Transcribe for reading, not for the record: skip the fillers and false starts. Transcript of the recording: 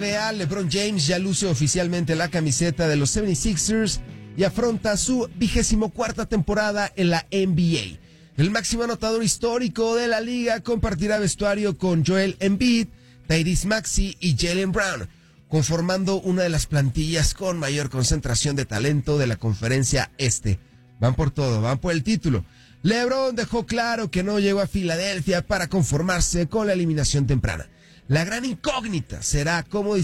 NBA, LeBron James ya luce oficialmente la camiseta de los 76ers y afronta su 24ª temporada en la NBA. El máximo anotador histórico de la liga compartirá vestuario con Joel Embiid, Tyrese Maxey y Jaylen Brown, conformando una de las plantillas con mayor concentración de talento de la conferencia este. Van por todo, van por el título. LeBron dejó claro que no llegó a Filadelfia para conformarse con la eliminación temprana. La gran incógnita será cómo